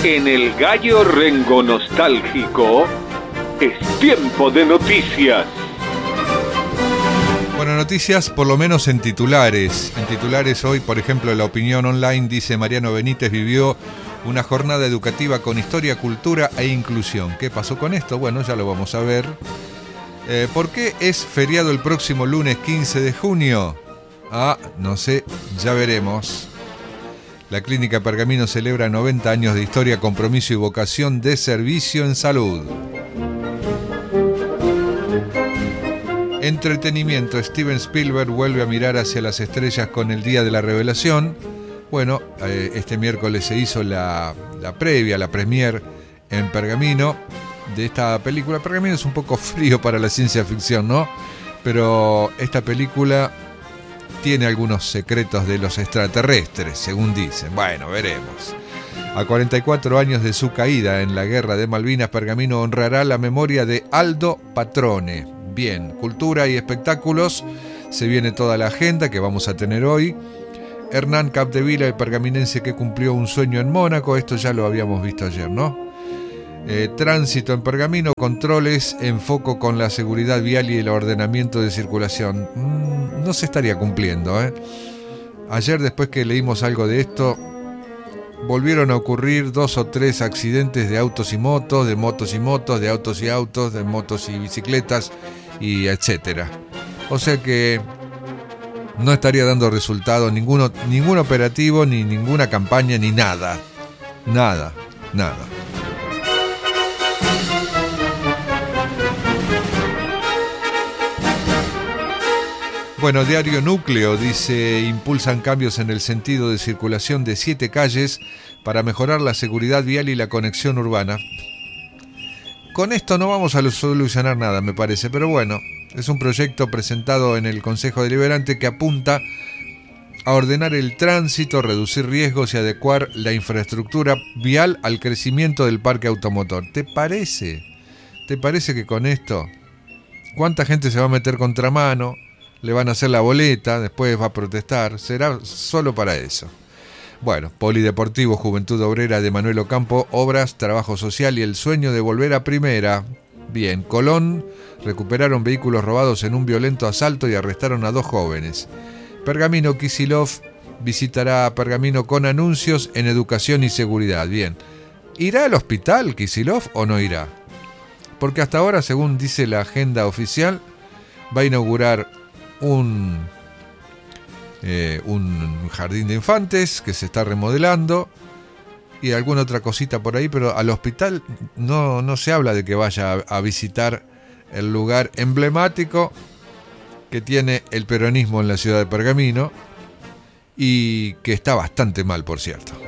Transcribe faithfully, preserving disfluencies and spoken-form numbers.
En el Gallo Rengo Nostálgico es tiempo de noticias. Bueno, noticias por lo menos en titulares. En titulares hoy, por ejemplo, La Opinión Online dice: Mariano Benítez vivió una jornada educativa con historia, cultura e inclusión. ¿Qué pasó con esto? Bueno, ya lo vamos a ver. Eh, ¿Por qué es feriado el próximo lunes quince de junio? Ah, no sé, ya veremos. La Clínica Pergamino celebra noventa años de historia, compromiso y vocación de servicio en salud. Entretenimiento. Steven Spielberg vuelve a mirar hacia las estrellas con el Día de la Revelación. Bueno, eh, este miércoles se hizo la, la previa, la premiere en Pergamino de esta película. Pergamino es un poco frío para la ciencia ficción, ¿no? Pero esta película tiene algunos secretos de los extraterrestres, según dicen. Bueno, veremos. A cuarenta y cuatro años de su caída en la Guerra de Malvinas, Pergamino honrará la memoria de Aldo Patrone. Bien, cultura y espectáculos, se viene toda la agenda que vamos a tener hoy. Hernán Capdevila, el pergaminense que cumplió un sueño en Mónaco, esto ya lo habíamos visto ayer, ¿no? Eh, tránsito en Pergamino, controles en foco con la seguridad vial y el ordenamiento de circulación. Mm, no se estaría cumpliendo, ¿eh? Ayer, después que leímos algo de esto, volvieron a ocurrir dos o tres accidentes de autos y motos, de motos y motos, de autos y autos, de motos y bicicletas, y etcétera. O sea que no estaría dando resultado ninguno, ningún operativo, ni ninguna campaña, ni nada. Nada, nada. Bueno, Diario Núcleo dice: impulsan cambios en el sentido de circulación de siete calles para mejorar la seguridad vial y la conexión urbana. Con esto no vamos a solucionar nada, me parece, pero bueno, es un proyecto presentado en el Consejo Deliberante que apunta a ordenar el tránsito, reducir riesgos y adecuar la infraestructura vial al crecimiento del parque automotor. ¿Te parece? ¿Te parece que con esto cuánta gente se va a meter contramano? Le van a hacer la boleta, después va a protestar, será solo para eso. Bueno, Polideportivo, Juventud Obrera de Manuel Ocampo, Obras, Trabajo Social y el sueño de volver a primera. Bien, Colón, recuperaron vehículos robados en un violento asalto y arrestaron a dos jóvenes. Pergamino, Kicillof visitará a Pergamino con anuncios en educación y seguridad. Bien, ¿irá al hospital Kicillof o no irá? Porque hasta ahora, según dice la agenda oficial, va a inaugurar un, eh, un jardín de infantes que se está remodelando y alguna otra cosita por ahí, pero al hospital no, no se habla de que vaya a, a visitar el lugar emblemático que tiene el peronismo en la ciudad de Pergamino y que está bastante mal, por cierto.